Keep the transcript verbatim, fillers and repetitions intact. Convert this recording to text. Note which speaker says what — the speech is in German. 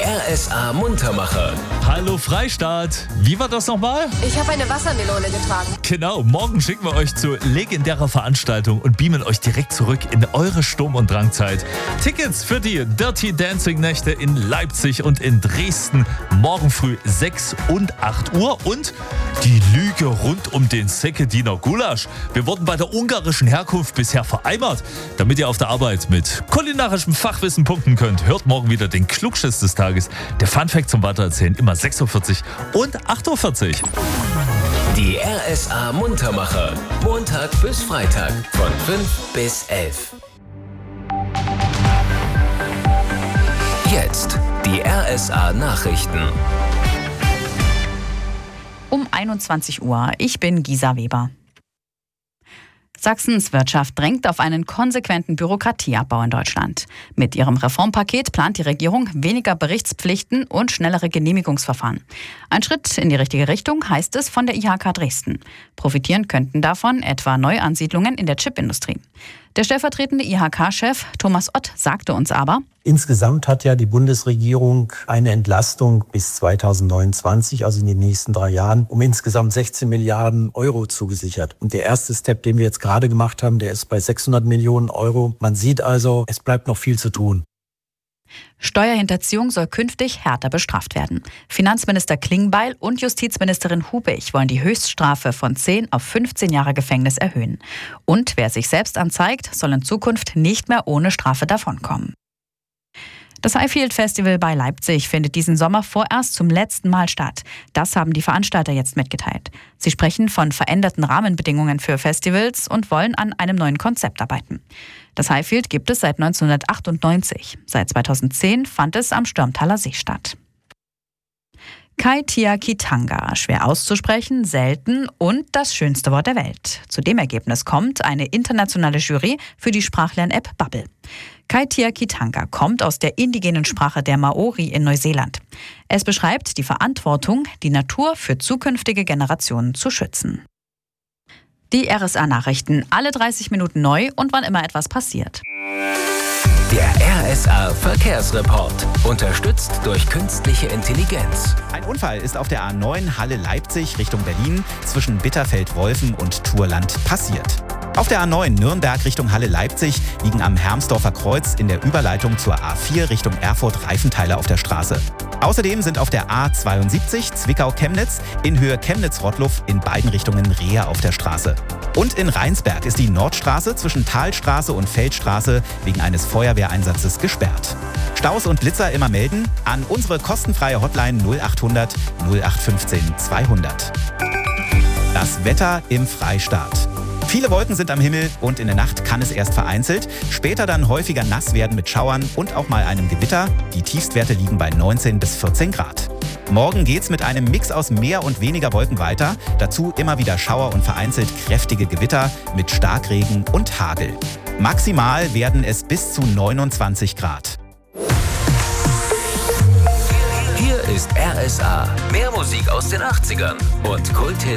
Speaker 1: R S A Muntermacher.
Speaker 2: Hallo Freistaat. Wie war das nochmal?
Speaker 3: Ich habe eine Wassermelone getragen.
Speaker 2: Genau, morgen schicken wir euch zu legendärer Veranstaltung und beamen euch direkt zurück in eure Sturm- und Drangzeit. Tickets für die Dirty Dancing Nächte in Leipzig und in Dresden morgen früh sechs und acht Uhr und die Lüge rund um den Sekediner Gulasch. Wir wurden bei der ungarischen Herkunft bisher vereimert. Damit ihr auf der Arbeit mit kulinarischem Fachwissen punkten könnt, hört morgen wieder den Klugschiss des Tages. Der Funfact zum Weitererzählen immer sechs Uhr vierzig und acht Uhr vierzig.
Speaker 1: Die R S A Muntermacher. Montag bis Freitag von fünf bis elf. Jetzt die R S A Nachrichten.
Speaker 4: Um einundzwanzig Uhr. Ich bin Gisa Weber. Sachsens Wirtschaft drängt auf einen konsequenten Bürokratieabbau in Deutschland. Mit ihrem Reformpaket plant die Regierung weniger Berichtspflichten und schnellere Genehmigungsverfahren. Ein Schritt in die richtige Richtung, heißt es von der I H K Dresden. Profitieren könnten davon etwa Neuansiedlungen in der Chipindustrie. Der stellvertretende I H K-Chef Thomas Ott sagte uns aber:
Speaker 5: Insgesamt hat ja die Bundesregierung eine Entlastung bis zweitausendneunundzwanzig, also in den nächsten drei Jahren, um insgesamt sechzehn Milliarden Euro zugesichert. Und der erste Step, den wir jetzt gerade gemacht haben, der ist bei sechshundert Millionen Euro. Man sieht also, es bleibt noch viel zu tun.
Speaker 4: Steuerhinterziehung soll künftig härter bestraft werden. Finanzminister Klingbeil und Justizministerin Hubig wollen die Höchststrafe von zehn auf fünfzehn Jahre Gefängnis erhöhen. Und wer sich selbst anzeigt, soll in Zukunft nicht mehr ohne Strafe davonkommen. Das Highfield Festival bei Leipzig findet diesen Sommer vorerst zum letzten Mal statt. Das haben die Veranstalter jetzt mitgeteilt. Sie sprechen von veränderten Rahmenbedingungen für Festivals und wollen an einem neuen Konzept arbeiten. Das Highfield gibt es seit neunzehnhundertachtundneunzig. Seit zweitausendzehn fand es am Stürmtaler See statt. Kaitiakitanga, schwer auszusprechen, selten und das schönste Wort der Welt. Zu dem Ergebnis kommt eine internationale Jury für die Sprachlern-App Babbel. Kaitiakitanga kommt aus der indigenen Sprache der Maori in Neuseeland. Es beschreibt die Verantwortung, die Natur für zukünftige Generationen zu schützen. Die R S A-Nachrichten, alle dreißig Minuten neu und wann immer etwas passiert.
Speaker 1: Der R S A Verkehrsreport, unterstützt durch künstliche Intelligenz.
Speaker 6: Ein Unfall ist auf der A neun Halle-Leipzig Richtung Berlin zwischen Bitterfeld-Wolfen und Thurland passiert. Auf der A neun Nürnberg Richtung Halle-Leipzig liegen am Hermsdorfer Kreuz in der Überleitung zur A vier Richtung Erfurt Reifenteile auf der Straße. Außerdem sind auf der A zweiundsiebzig Zwickau-Chemnitz in Höhe Chemnitz-Rottluff in beiden Richtungen Rehe auf der Straße. Und in Rheinsberg ist die Nordstraße zwischen Talstraße und Feldstraße wegen eines Feuerwehreinsatzes gesperrt. Staus und Blitzer immer melden an unsere kostenfreie Hotline null achthundert null acht fünfzehn zweihundert. Das Wetter im Freistaat. Viele Wolken sind am Himmel und in der Nacht kann es erst vereinzelt, später dann häufiger nass werden mit Schauern und auch mal einem Gewitter. Die Tiefstwerte liegen bei neunzehn bis vierzehn Grad. Morgen geht's mit einem Mix aus mehr und weniger Wolken weiter. Dazu immer wieder Schauer und vereinzelt kräftige Gewitter mit Starkregen und Hagel. Maximal werden es bis zu neunundzwanzig Grad.
Speaker 1: Hier ist R S A. Mehr Musik aus den achtzigern und Kulthits